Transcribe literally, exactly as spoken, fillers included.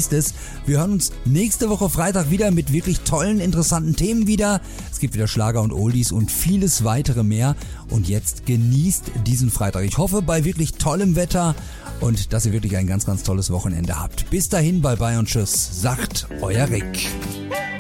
genießt es. Wir hören uns nächste Woche Freitag wieder mit wirklich tollen, interessanten Themen wieder. Es gibt wieder Schlager und Oldies und vieles weitere mehr. Und jetzt genießt diesen Freitag. Ich hoffe, bei wirklich tollem Wetter und dass ihr wirklich ein ganz, ganz tolles Wochenende habt. Bis dahin, bye bye und tschüss, sagt euer Rick.